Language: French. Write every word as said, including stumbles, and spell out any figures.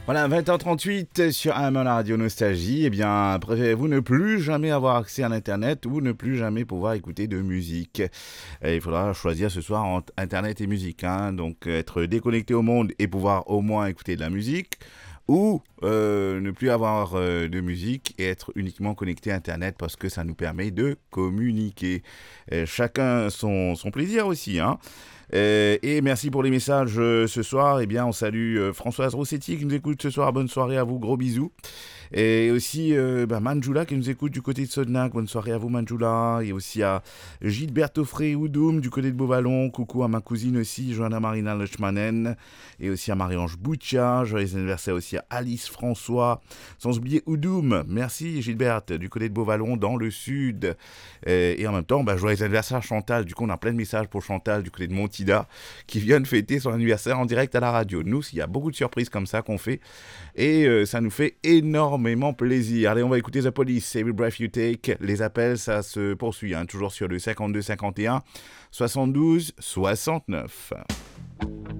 Voilà, vingt heures trente-huit sur A M la radio Nostalgie. Eh bien, préférez-vous ne plus jamais avoir accès à l'Internet ou ne plus jamais pouvoir écouter de musique? Et il faudra choisir ce soir entre Internet et musique. Hein. Donc, être déconnecté au monde et pouvoir au moins écouter de la musique. Ou euh, ne plus avoir euh, de musique et être uniquement connecté à Internet parce que ça nous permet de communiquer. Et chacun son, son plaisir aussi, hein. Euh, et merci pour les messages euh, ce soir. Eh bien, on salue euh, Françoise Rossetti qui nous écoute ce soir. Bonne soirée à vous, gros bisous. Et aussi euh, bah, Manjula qui nous écoute du côté de Sodnac. Bonne soirée à vous, Manjula. Et aussi à Gilbert Offré Oudoum du côté de Beauvallon. Coucou à ma cousine aussi, Johanna Marina Lechmanen. Et aussi à Marie-Ange Boutia. Joyeux anniversaire aussi à Alice François. Sans oublier Oudoum. Merci Gilbert du côté de Beauvallon dans le sud. Et, et en même temps, bah, joyeux anniversaire à Chantal. Du coup, on a plein de messages pour Chantal du côté de Montida qui vient de fêter son anniversaire en direct à la radio. Nous, il y a beaucoup de surprises comme ça qu'on fait. Et euh, ça nous fait énormément plaisir. Allez, on va écouter The Police, Every Breath You Take. Les appels, ça se poursuit, hein, toujours sur le cinquante-deux cinquante et un soixante-douze soixante-neuf.